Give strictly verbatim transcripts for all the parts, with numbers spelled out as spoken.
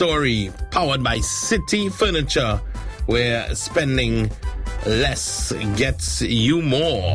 story powered by City Furniture, where spending less gets you more.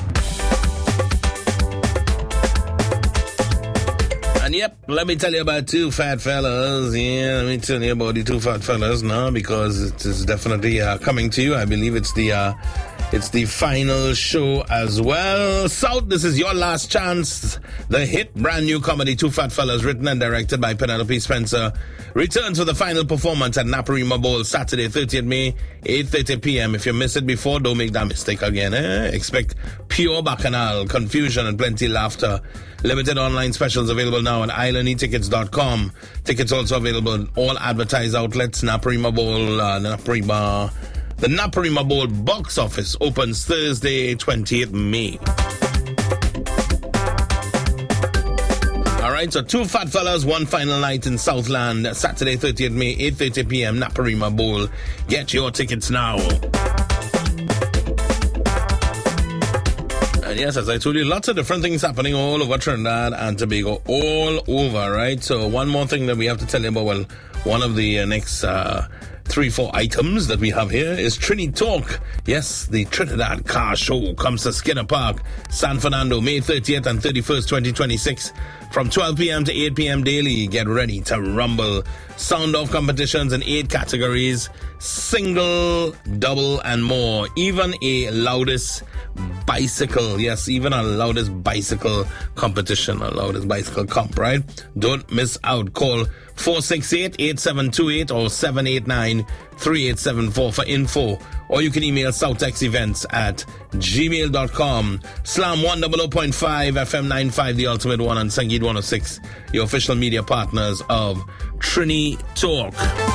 And yep, let me tell you about two fat fellas. Yeah, let me tell you about the two fat fellas now, because it is definitely uh, coming to you. I believe it's the uh, it's the final show as well. South, this is your last chance. The hit brand new comedy Two Fat Fellas, written and directed by Penelope Spencer, returns for the final performance at Naparima Bowl Saturday, thirtieth of May, eight thirty p.m. If you missed it before, don't make that mistake again. Eh? Expect pure bacchanal, confusion, and plenty laughter. Limited online specials available now at island e tickets dot com. Tickets also available in all advertised outlets. Naparima Bowl, uh, Naparima, the Naparima Bowl box office opens Thursday, twentieth of May. All right, so two fat fellas, one final night in Southland, Saturday, thirtieth of May, eight thirty p.m. Naparima Bowl. Get your tickets now. And yes, as I told you, lots of different things happening all over Trinidad and Tobago, all over, right? So one more thing that we have to tell you about, well, one of the uh, next uh, three, four items that we have here is Trini Talk. Yes, the Trinidad Car Show comes to Skinner Park, San Fernando, May thirtieth and thirty-first, twenty twenty-six. From twelve p.m. to eight p.m. daily. Get ready to rumble. Sound off competitions in eight categories. Single, double, and more. Even a loudest bicycle. Yes, even a loudest bicycle competition. A loudest bicycle comp, right? Don't miss out. Call four six eight, eight seven two eight or seven eight nine, three eight seven four for info. Or you can email southexevents at gmail dot com. Slam one hundred point five, F M ninety-five, the ultimate one, and Sangeet one oh six, your official media partners of Trini Talk.